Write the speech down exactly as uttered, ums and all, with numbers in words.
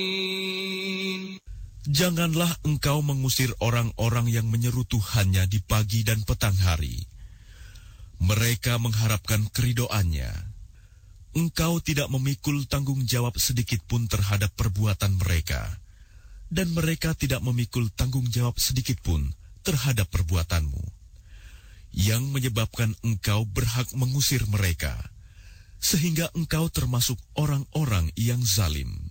Janganlah engkau mengusir orang-orang yang menyeru Tuhannya di pagi dan petang hari. Mereka mengharapkan keridoannya. Engkau tidak memikul tanggung jawab sedikit pun terhadap perbuatan mereka, dan mereka tidak memikul tanggung jawab sedikit pun terhadap perbuatanmu, yang menyebabkan engkau berhak mengusir mereka, sehingga engkau termasuk orang-orang yang zalim.